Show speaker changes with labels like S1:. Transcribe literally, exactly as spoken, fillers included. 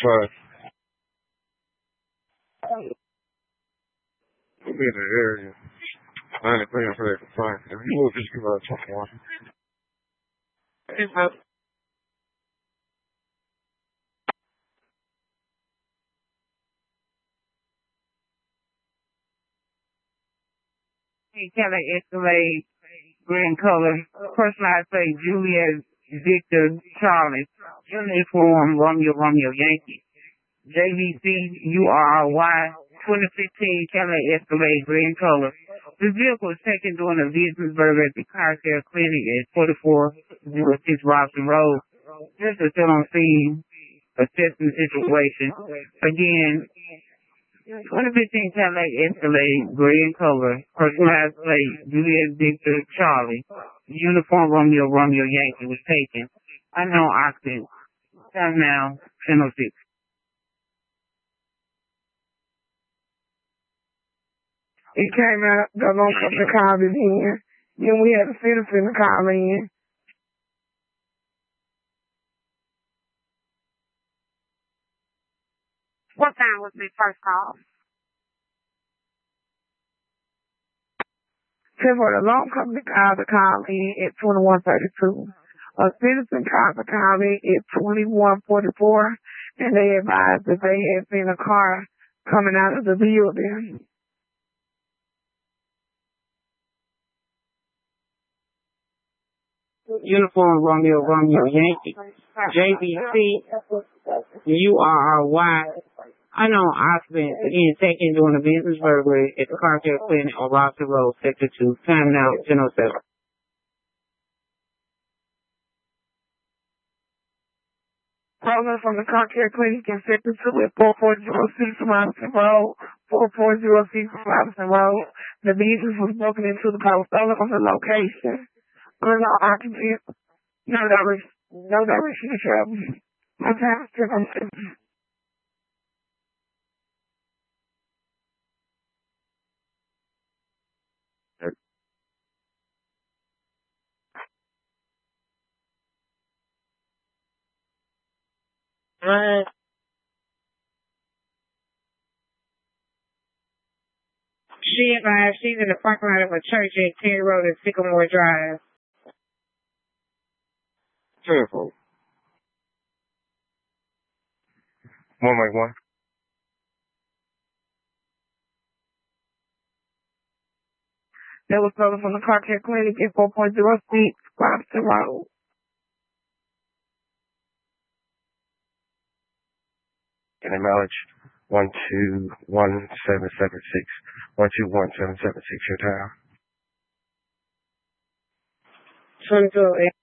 S1: But we'll be in the area. I ain't paying for that complaint. If you move, just give us a one. Hey, man.
S2: Hey, Kelly Escalade, green color. Personalized say Juliet Victor Charlie. Uniform Romeo Romeo Yankee. J V C U R R Y twenty fifteen Kelly Escalade, green color. The vehicle was taken during a business burger at the car care clinic at forty-four oh six Robson Road. This is still on scene, assessing the situation. Again, twenty fifteen Cadillac Escalade, gray in color, personalized plate, Juliet Victor Charlie, uniform Romeo Romeo Yankee was taken. Unknown occupant. Time now, ten oh six.
S3: It came out, the long company called it in. Then we had a citizen to call in.
S4: What time was the first call?
S3: So for the long company called to call in at twenty-one thirty-two. A citizen called to call in at twenty-one forty-four, and they advised that they had seen a car coming out of the building.
S2: Uniform Romeo Romeo Yankee, J V C U R R Y. Unknown occupant again taken during a business burglary at the car care clinic on Robson Road, Sector two. Time now, ten oh seven.
S3: Calling from the car care clinic in Sector two at four four zero six Robinson Road, four four zero six Robinson Road. The business was broken into. The car was stolen from the location. Unknown occupant, no direction, no direction to travel. My time is ten oh seven.
S2: Right. She advised she's in the parking lot of a church at Terry Road and Sycamore Drive.
S1: Telephone. One like one.
S3: That was stolen from the car care clinic at four point zero six Robinson Road.
S1: And the mileage one two one seven seven six. One two one seven seven six your time.
S2: twenty-two